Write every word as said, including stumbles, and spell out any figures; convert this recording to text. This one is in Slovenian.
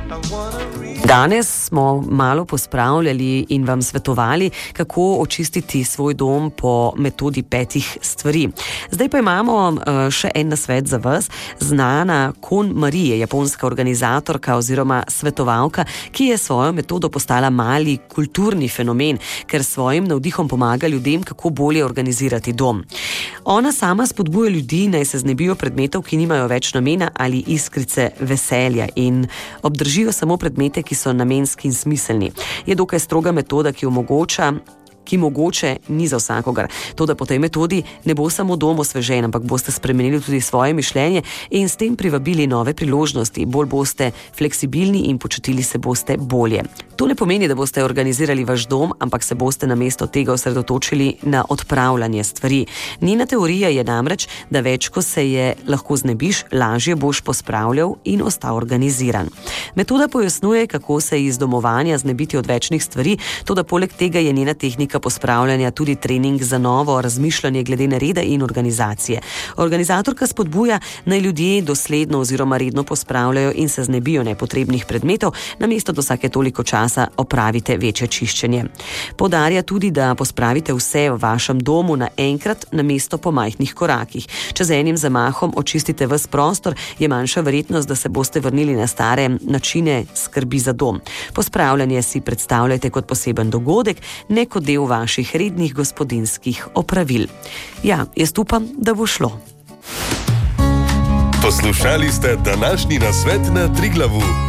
Danes smo malo pospravljali in vam svetovali, kako očistiti svoj dom po metodi petih stvari. Zdaj pa imamo še en nasvet za vas. Znana KonMari je japonska organizatorka oziroma svetovalka, ki je svojo metodo postala mali kulturni fenomen, ker svojim navdihom pomaga ljudem, kako bolje organizirati dom. Ona sama spodbuja ljudi, naj se znebijo predmetov, ki nimajo več namena ali iskrice veselja in obdržijo samo predmete, ki so namenski in smiselni. Je dokaj stroga metoda, ki omogoča ki mogoče ni za vsakogar. To, da po tej metodi ne bo samo dom osvežen, ampak boste spremenili tudi svoje mišljenje in s tem privabili nove priložnosti. Bolj boste fleksibilni in počutili se boste bolje. To ne pomeni, da boste organizirali vaš dom, ampak se boste namesto tega osredotočili na odpravljanje stvari. Njena teorija je namreč, da več, ko se je lahko znebiš, lažje boš pospravljal in ostal organiziran. Metoda pojasnjuje, kako se iz domovanja znebiti odvečnih stvari, to, da poleg tega je njena tehnika pospravljanja tudi trening za novo razmišljanje glede nereda in organizacije. Organizatorka spodbuja, naj ljudje dosledno oziroma redno pospravljajo in se znebijo nepotrebnih predmetov, namesto da vsake toliko časa opravite večje čiščenje. Poudarja tudi, da pospravite vse v vašem domu naenkrat namesto po majhnih korakih. Če z enim zamahom očistite ves prostor, je manjša verjetnost, da se boste vrnili na stare načine skrbi za dom. Pospravljanje si predstavljajte kot poseben dogodek, ne kot del vaših rednih gospodinjskih opravil. Ja, jaz upam, da bo šlo. Poslušali ste današnji nasvet na Triglavu.